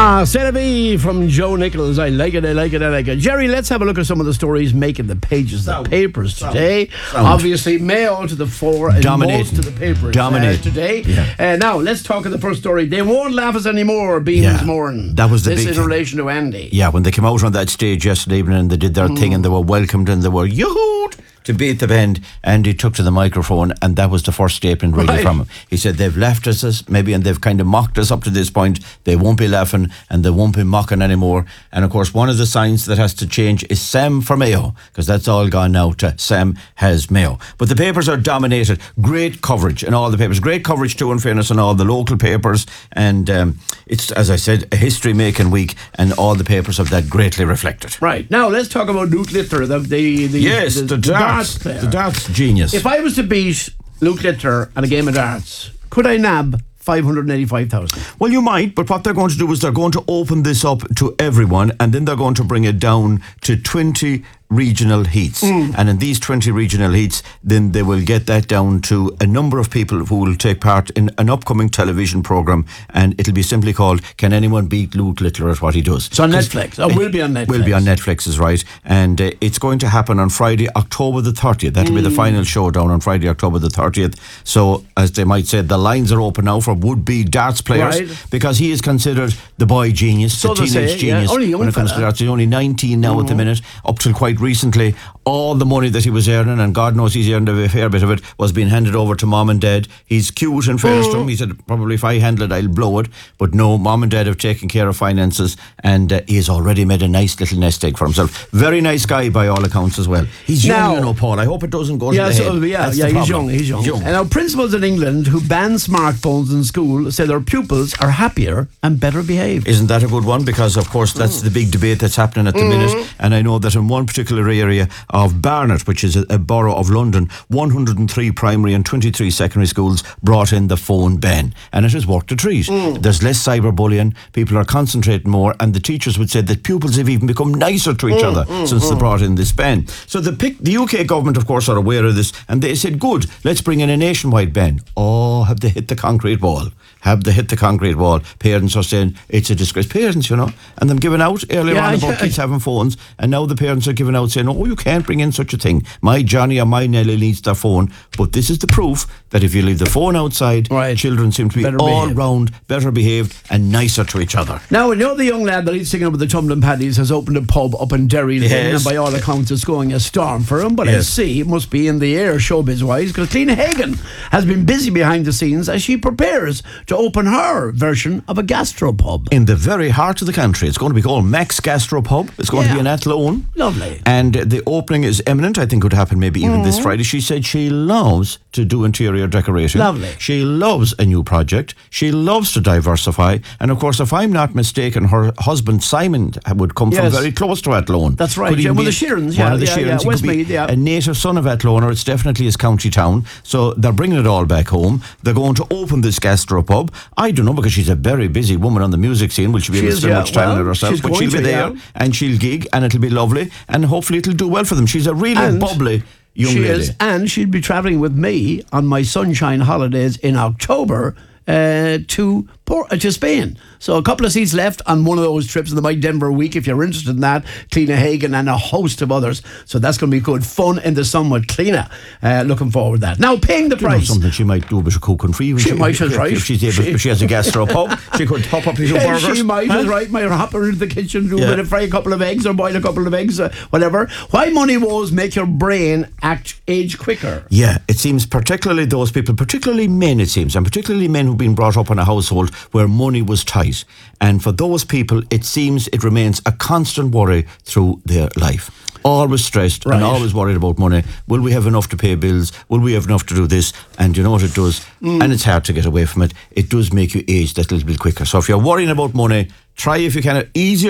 C'est la vie from Joe Nichols. I like it, I like it, I like it. Jerry, let's have a look at some of the stories making the pages of the papers today. Obviously, Mayo to the fore and most to the papers today. Yeah. Now, let's talk of the first story. They won't laugh us anymore, Beans Moran. That was the this big in relation to Andy. Yeah, when they came out on that stage yesterday evening and they did their thing and they were welcomed and they were yoo-hooed to beat the bend, and he took to the microphone, and that was the first statement really from him. He said they've laughed at us maybe, and they've kind of mocked us up to this point. They won't be laughing and they won't be mocking anymore. And of course, one of the signs that has to change is Sam for Mayo, because that's all gone now to Sam has Mayo. But the papers are dominated. Great coverage in all the papers. Great coverage too, in fairness, in all the local papers. And it's, as I said, a history-making week, and all the papers have that greatly reflected. Right. Now, let's talk about Luke Littler, the darts genius. If I was to beat Luke Littler at a game of darts, could I nab 585,000? Well, you might, but what they're going to do is they're going to open this up to everyone, and then they're going to bring it down to 20 regional heats. And in these 20 regional heats, then they will get that down to a number of people who will take part in an upcoming television programme, and it'll be simply called Can Anyone Beat Luke Littler at What He Does? It's on Netflix. It will be on Netflix. Will be on Netflix, is right. And it's going to happen on Friday, October the 30th. That'll be the final showdown on Friday, October the 30th. So, as they might say, the lines are open now for would-be darts players, because he is considered the boy genius, the teenage genius. Only when it comes to darts. He's only 19 now at the minute, up till quite recently. All the money that he was earning, and God knows he's earned a fair bit of it, was being handed over to mom and dad. He's cute and fairness to him. He said, probably if I handle it, I'll blow it. But no, mom and dad have taken care of finances, and he has already made a nice little nest egg for himself. Very nice guy by all accounts as well. He's young, you know, Paul. I hope it doesn't go to the head. He's young. And now principals in England who ban smartphones in school say their pupils are happier and better behaved. Isn't that a good one? Because of course that's the big debate that's happening at the minute, and I know that in one particular area of Barnet, which is a borough of London, 103 primary and 23 secondary schools brought in the phone ban, and it has worked a treat. There's less cyberbullying, people are concentrating more, and the teachers would say that pupils have even become nicer to each other since they brought in this ban. So the UK government, of course, are aware of this, and they said, good, let's bring in a nationwide ban. Oh, have they hit the concrete wall? Have they hit the concrete wall? Parents are saying it's a disgrace. Parents, you know, and them giving out earlier on about kids having phones, and now the parents are giving out saying, oh, you can't bring in such a thing. My Johnny or my Nelly needs their phone. But this is the proof that if you leave the phone outside, children seem to be all round better behaved and nicer to each other. Now, you know the young lad that he's singing up with the Tumbling Paddies has opened a pub up in Derry Lane, and by all accounts it's going a storm for him, but I see it must be in the air showbiz wise, because Cliona Hagan has been busy behind the scenes as she prepares to open her version of a gastropub in the very heart of the country. It's going to be called Max Gastropub. It's going to be in Athlone. Lovely. And the opening is imminent. I think it would happen maybe even this Friday. She said she loves to do interior decorating. Lovely. She loves a new project. She loves to diversify. And of course, if I'm not mistaken, her husband Simon would come from very close to Athlone. That's right. One of the Sheerans. One of the Sheerans. Westmeath, a native son of Athlone, or it's definitely his county town. So they're bringing it all back home. They're going to open this gastropub. I don't know, because she's a very busy woman on the music scene. Will she be able to spend much time on it herself? But she'll be there and she'll gig, and it'll be lovely, and hopefully it'll do well for them. She's a really bubbly young lady. And she'll be travelling with me on my sunshine holidays in October to Spain. So a couple of seats left on one of those trips in the My Denver week if you're interested in that. Cliona Hagan and a host of others. So that's going to be good fun in the sun with Cliona. Looking forward to that. Now, paying the price. Something she might do a bit of cooking for you. She might, that's right. If she's able, if she has a gastropub, she could pop up these burgers. She might, that's right. Might hop her into the kitchen, do a bit of fry a couple of eggs or boil a couple of eggs, whatever. Why money woes make your brain age quicker? Yeah, it seems particularly those people, particularly men, it seems, and particularly men who've been brought up in a household where money was tight. And for those people, it seems it remains a constant worry through their life. Always stressed and always worried about money. Will we have enough to pay bills? Will we have enough to do this? And you know what it does? And it's hard to get away from it. It does make you age that little bit quicker. So if you're worrying about money, try if you can easier